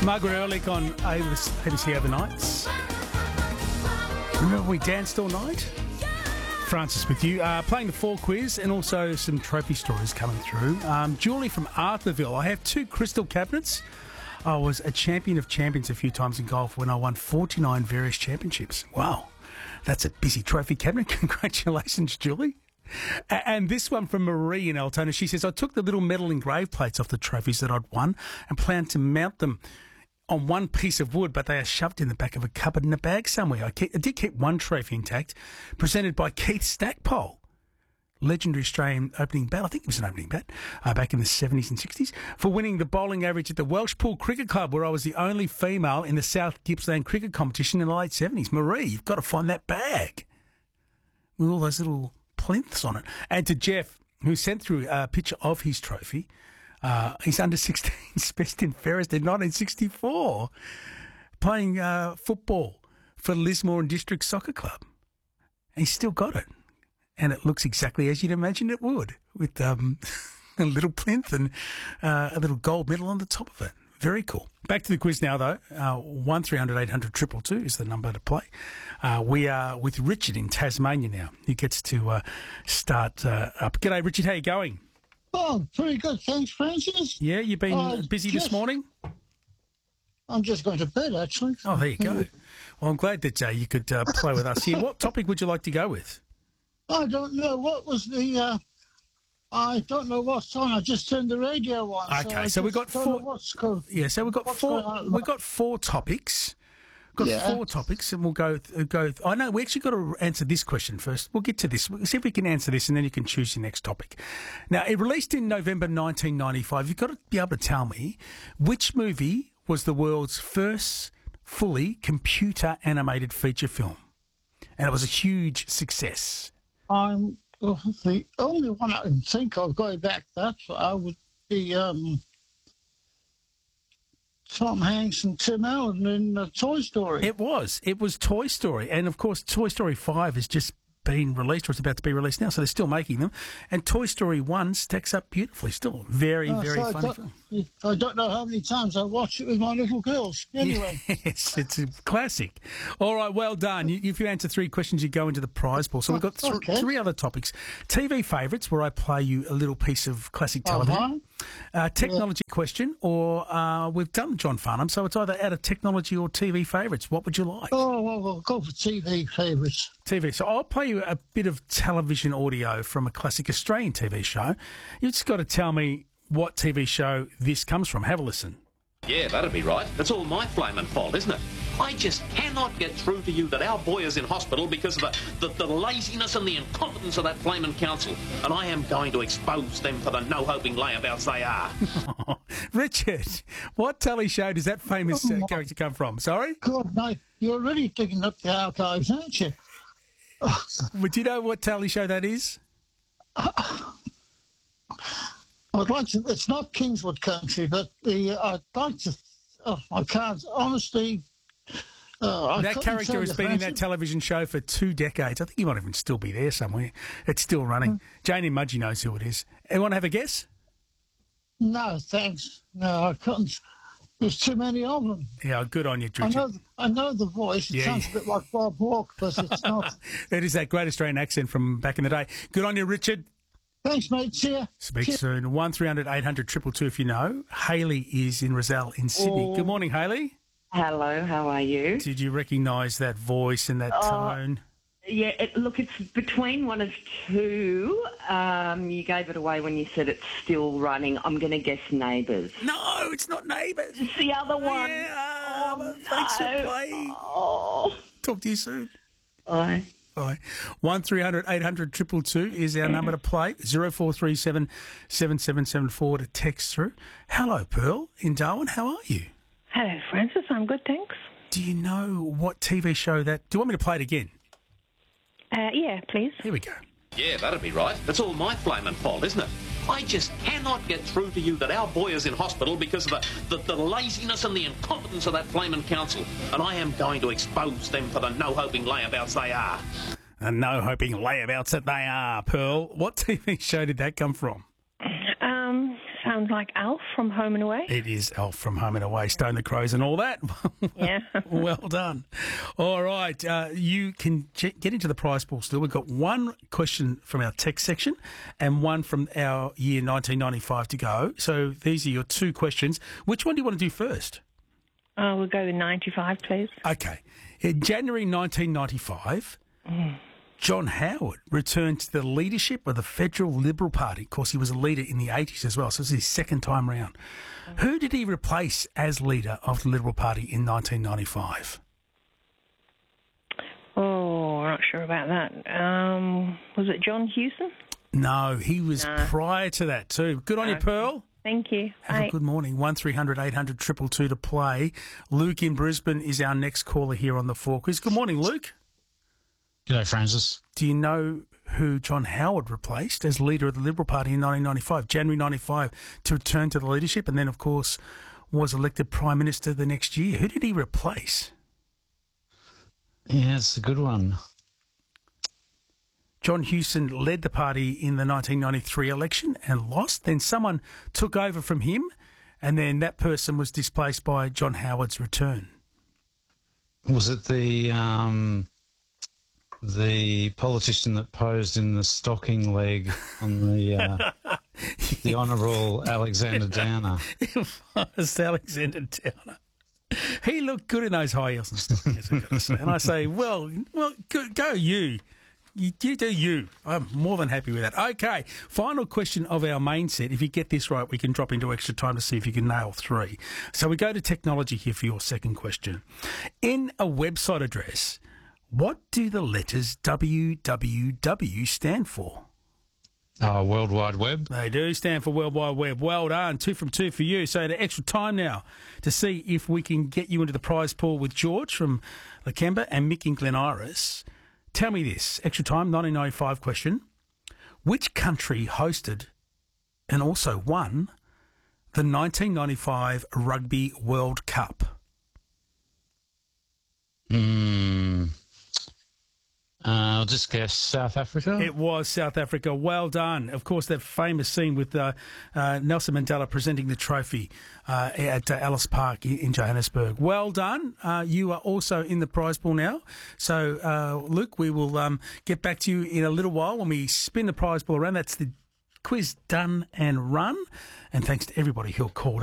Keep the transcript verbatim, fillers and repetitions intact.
Margaret Ehrlich on A B C Overnights. Remember we danced all night? Francis with you. Uh, playing the four quiz and also some trophy stories coming through. Um, Julie from Arthurville. I have two crystal cabinets. I was a champion of champions a few times in golf when I won forty-nine various championships. Wow. That's a busy trophy cabinet. Congratulations, Julie. A- And this one from Marie in Altona. She says, I took the little metal engraved plates off the trophies that I'd won and planned to mount them on one piece of wood, but they are shoved in the back of a cupboard in a bag somewhere. I, keep, I did keep one trophy intact, presented by Keith Stackpole, legendary Australian opening bat. I think it was an opening bat uh, back in the seventies and sixties, for winning the bowling average at the Welshpool Cricket Club, where I was the only female in the South Gippsland cricket competition in the late seventies. Marie, you've got to find that bag with all those little plinths on it. And to Jeff, who sent through a picture of his trophy. Uh, he's under sixteens, best in Ferris in nineteen sixty-four, playing uh, football for Lismore and District Soccer Club. And he's still got it. And it looks exactly as you'd imagine it would, with um, a little plinth and uh, a little gold medal on the top of it. Very cool. Back to the quiz now, though. Uh, one three hundred eight hundred two two two is the number to play. Uh, we are with Richard in Tasmania now. He gets to uh, start uh, up. G'day, Richard. How you going? Oh, pretty good. Thanks, Francis. Yeah, you've been Uh, busy just- this morning? I'm just going to bed, actually. Oh, there you go. Well, I'm glad that uh, you could uh, play with us here. What topic would you like to go with? I don't know. What was the... Uh, I don't know what's on. I just turned the radio on. Okay, I so we've just got don't four- know What's going, Yeah, so we've got What's four. going on? We've got four topics. Got Yeah. four topics, and we'll go th- go. Th- I know we actually got to answer this question first. We'll get to this. We'll see if we can answer this, and then you can choose your next topic. Now, it released in November nineteen ninety-five. You've got to be able to tell me which movie was the world's first fully computer animated feature film, and it was a huge success. I'm... Well, the only one I can think of going back that far would be um, Tom Hanks and Tim Allen in uh, Toy Story. It was. It was Toy Story. And, of course, Toy Story five has just been released, or it's about to be released now, so they're still making them. And Toy Story one stacks up beautifully. Still very, Uh, very so I funny don't- film. I don't know how many times I watched it with my little girls. Anyway. Yes, it's a classic. All right, well done. You, if you answer three questions, you go into the prize pool. So we've got th- Okay. three other topics. T V favourites, where I play you a little piece of classic television. Uh-huh. Uh, technology question, or uh, we've done John Farnham, so it's either out of technology or T V favourites. What would you like? Oh, well, we'll go for T V favourites. T V. So I'll play you a bit of television audio from a classic Australian T V show. You've just got to tell me what T V show this comes from. Have a listen. Yeah, that'd be right. It's all my flaming fault, isn't it? I just cannot get through to you that our boy is in hospital because of the, the, the laziness and the incompetence of that flaming council. And I am going to expose them for the no-hoping layabouts they are. Richard, what telly show does that famous uh, character come from? Sorry? God, no, you're really digging up the archives, aren't you? Would you know what telly show that is? I'd like to. It's not Kingswood Country, but the uh, I'd like to. Oh, I can't honestly. Uh, I That couldn't character tell has you, been in that Francis. television show for two decades. I think he might even still be there somewhere. It's still running. Hmm. Janie Mudgee knows who it is. Anyone have a guess? No, thanks. No, I couldn't. There's too many of them. Yeah, good on you, I Richard. know. I know the voice. It Yeah, sounds yeah. a bit like Bob Hawke, but it's not. It is that great Australian accent from back in the day. Good on you, Richard. Thanks, mate. See ya. Speak Cheers. soon. one three hundred eight hundred two two two if you know. Hayley is in Rozelle in Sydney. Oh. Good morning, Hayley. Hello, how are you? Did you recognise that voice and that tone? Yeah, it, look, it's between one of two. Um, you gave it away when you said it's still running. I'm going to guess Neighbours. No, it's not Neighbours. It's the other one. Yeah, Oh, thanks for no. playing. Oh, Talk to you soon. bye. Bye. one three hundred eight hundred two two two is our number to play. zero four three seven seven seven seven four to text through. Hello, Pearl in Darwin. How are you? Hello, Francis. I'm good, thanks. Do you know what T V show that... Do you want me to play it again? Uh, yeah, please. Here we go. Yeah, that'd be right. It's all my flaming fault, isn't it? I just cannot get through to you that our boy is in hospital because of the, the, the laziness and the incompetence of that flaming council. And I am going to expose them for the no-hoping layabouts they are. And no hoping layabouts that they are, Pearl. What T V show did that come from? Um, uh, sounds like Alf from Home and Away. It is Alf from Home and Away, Stone the Crows and all that. Yeah. Well done. All right, uh, you can ch- get into the prize pool still. We've got one question from our text section and one from our year nineteen ninety-five to go. So these are your two questions. Which one do you want to do first? Uh, we'll go with ninety-five, please. Okay. In January nineteen ninety-five, Mm. John Howard returned to the leadership of the Federal Liberal Party. Of course, he was a leader in the eighties as well, so this is his second time round. Who did he replace as leader of the Liberal Party in nineteen ninety-five? Oh, I'm not sure about that. Um, was it John Hewson? No, he was No. prior to that too. Good on you, Okay. Pearl. Thank you. Have Bye. a good morning. one three hundred eight hundred two two two to play. Luke in Brisbane is our next caller here on the Four Quiz. Good morning, Luke. G'day, Francis. Do you know who John Howard replaced as leader of the Liberal Party in nineteen ninety-five, January ninety-five, to return to the leadership and then, of course, was elected Prime Minister the next year? Who did he replace? Yeah, it's a good one. John Hewson led the party in the nineteen ninety-three election and lost. Then someone took over from him, and then that person was displaced by John Howard's return. Was it the um, the politician that posed in the stocking leg on the uh, the Honourable Alexander Downer? It was Alexander Downer. He looked good in those high heels and stockings, I've got to say. And I say, well, well, go, go you. You, you do you. I'm more than happy with that. Okay, final question of our main set. If you get this right, we can drop into extra time to see if you can nail three. So we go to technology here for your second question. In a website address, what do the letters W W W stand for? Oh, World Wide Web. They do stand for World Wide Web. Well done. Two from two for you. So the extra time now to see if we can get you into the prize pool with George from Lakemba and Mick in Glen Iris. Tell me this. Extra time, nineteen ninety-five question. Which country hosted and also won the nineteen ninety-five Rugby World Cup? Hmm. Uh, I'll just guess South Africa. It was South Africa. Well done. Of course, that famous scene with uh, uh, Nelson Mandela presenting the trophy uh, at uh, Alice Park in, in Johannesburg. Well done. Uh, you are also in the prize pool now. So, uh, Luke, we will um, get back to you in a little while when we spin the prize pool around. That's the quiz done and run. And thanks to everybody who called up.